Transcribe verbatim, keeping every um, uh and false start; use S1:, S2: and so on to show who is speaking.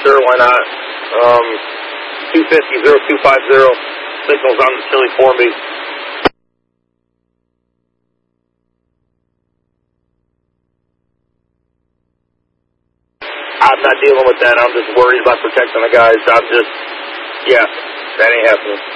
S1: sure, why not? Um, two fifty, zero two five zero, signals on the Chili four B. I'm not dealing with that. I'm just worried about protecting the guys. I'm just, yeah, that ain't happening.